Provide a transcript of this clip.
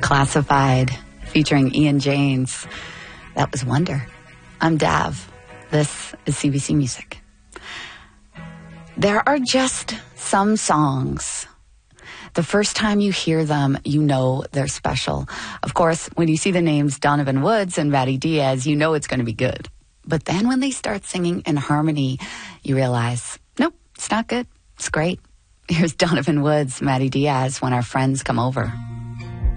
Classified, featuring Ian James. That was Wonder. I'm Dav. This is CBC Music. There are just some songs. The first time you hear them, you know they're special. Of course, when you see the names Donovan Woods and Matty Diaz, you know it's going to be good. But then when they start singing in harmony, you realize, nope, it's not good. It's great. Here's Donovan Woods, Matty Diaz, When Our Friends Come Over.